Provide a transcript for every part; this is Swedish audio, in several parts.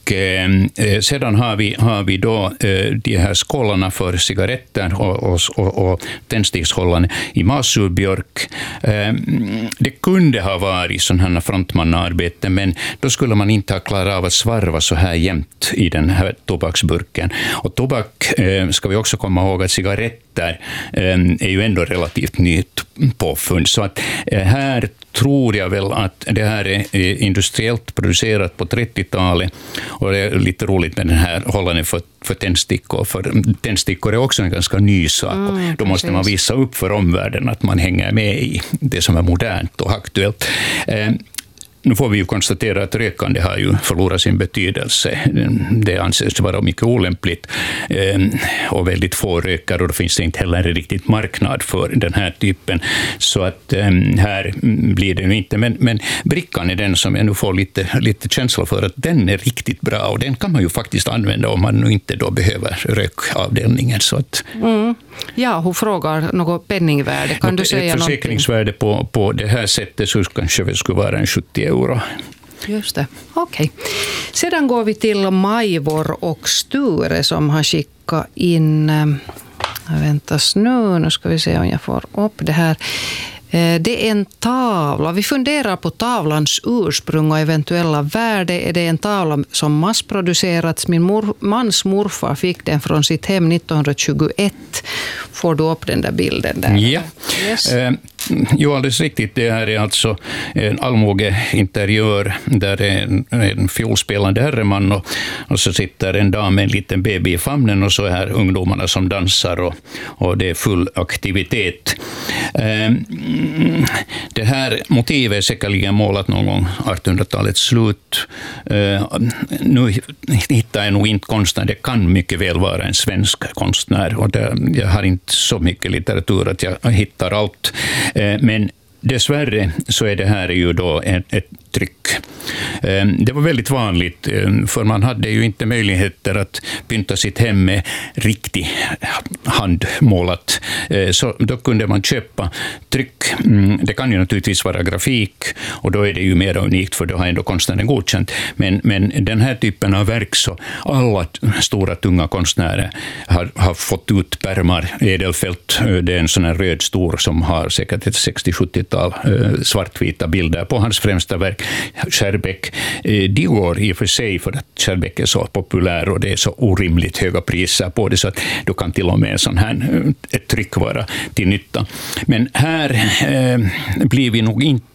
sedan har vi då de här skålarna för cigaretter och tändstickshållare i masurbjörk. Det kunde ha varit sådana här frontmannaarbete, men då skulle man inte ha klarat av att svarva så här jämnt i den här tobaksburken. Och tobak ska vi också komma ihåg att cigaretter är ju ändå relativt nytt påfund. Så att här tror jag väl att det här är industriellt producerat på 30-talet, och det är lite roligt med den här hållaren för tändstickor. För tändstickor är också en ganska ny sak, och då måste man visa upp för omvärlden att man hänger med i det som är modernt och aktuellt. Nu får vi ju konstatera att rökande har ju förlorat sin betydelse. Det anses vara mycket olämpligt och väldigt få rökare, och då finns det inte heller en riktigt marknad för den här typen. Så att här blir det ju inte. Men brickan är den som jag nu får lite känsla för att den är riktigt bra, och den kan man ju faktiskt använda om man nu inte då behöver rökavdelningen. Så att Ja, hon frågar något penningvärde. Kan du säga någonting? Försäkringsvärde på det här sättet så kanske det skulle vara en 70 euro. Just det, okej. Sedan går vi till Majvor och Sture som har skickat in... Väntas nu ska vi se om jag får upp det här. Det är en tavla. Vi funderar på tavlans ursprung och eventuella värde. Är det en tavla som massproducerats? Min mans morfar fick den från sitt hem 1921. Får du upp den där bilden där? Ja. Yes. Jo, alldeles riktigt. Det här är alltså en allmogeinteriör där det är en fiolspelande herreman och så sitter en dam med en liten baby i famnen, och så är här ungdomarna som dansar och det är full aktivitet. Det här motivet är säkerligen målat någon gång 1800-talets slut. Nu hittar jag nog inte konstnär. Det kan mycket väl vara en svensk konstnär, och jag har inte så mycket litteratur att jag hittar allt. Men dessvärre så är det här ju då ett tryck. Det var väldigt vanligt, för man hade ju inte möjligheter att pynta sitt hem med riktigt handmålat. Så då kunde man köpa tryck. Det kan ju naturligtvis vara grafik, och då är det ju mer unikt, för då har ändå konstnären godkänt. Men den här typen av verk, så alla stora tunga konstnärer har fått ut pärmar. Edelfelt, det är en sån här röd stor som har säkert ett 60-70-tal svartvita bilder på hans främsta verk. Skärbeck, de går i och för sig, för att Skärbeck är så populär och det är så orimligt höga priser på det, så att då kan till och med en sån här ett tryck vara till nytta. Men här blir vi nog inte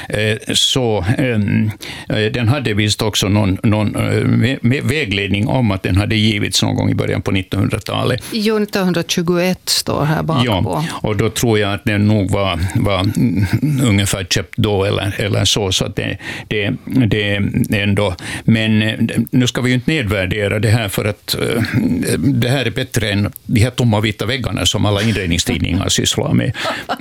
så den hade visst också någon vägledning om att den hade givits någon gång i början på 1900-talet. Jo, 1921 står här bakpå. Ja, och då tror jag att den nog var ungefär köpt då eller så att det är ändå. Men nu ska vi ju inte nedvärdera det här, för att det här är bättre än de här tomma vita väggarna som alla inredningstidningar sysslar med.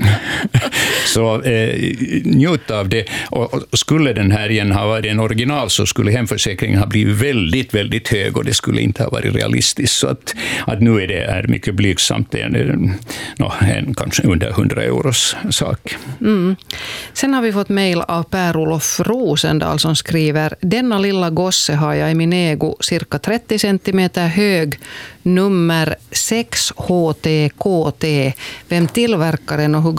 Så njut av det. Och skulle den här igen ha varit en original, så skulle hemförsäkringen ha blivit väldigt, väldigt hög, och det skulle inte ha varit realistiskt. Så att nu är det mycket blygsamt. Det är en kanske under 100 euros sak. Sen har vi fått mejl av Per-Olof Rosendal som skriver: denna lilla gosse har jag i min ägo, cirka 30 centimeter hög, nummer 6 HTKT. Vem är tillverkaren och hur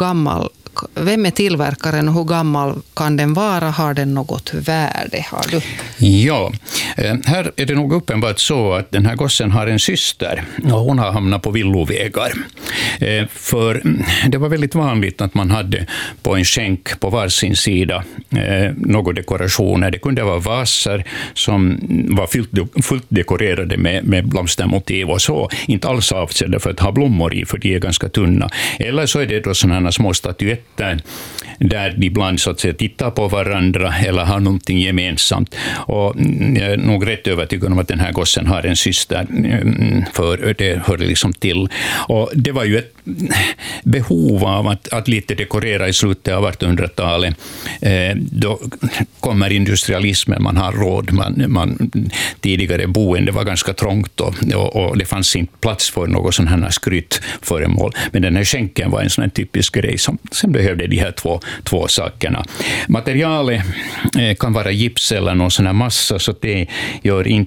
gammal kan den vara? Har den något värde? Har du? Ja, här är det nog uppenbart så att den här gossen har en syster, och hon har hamnat på villovägar. För det var väldigt vanligt att man hade på en skänk på varsin sida några dekorationer. Det kunde vara vaser som var fullt dekorerade med blomstermotiv och så. Inte alls avsedda för att ha blommor i, för de är ganska tunna. Eller så är det då sådana små statyetter där de ibland så att säga tittar på varandra eller har någonting gemensamt. Och jag är nog rätt övertygad om att den här gossen har en syster, för det hör liksom till. Och det var ju ett behov av att lite dekorera i slutet av 1800-talet. Då kommer industrialismen, man har råd, tidigare boende var ganska trångt och det fanns inte plats för något sån här skrytföremål. Men den här skänken var en sån här typisk grej som sen behövde de här två sakerna. Materialet kan vara gips eller någon sån här massa, så det gör inte